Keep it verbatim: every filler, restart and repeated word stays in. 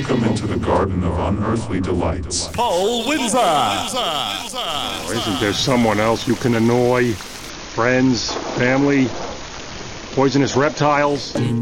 Welcome into the garden of unearthly delights. Paul Windsor! Oh, isn't there someone else you can annoy? Friends? Family? Poisonous reptiles?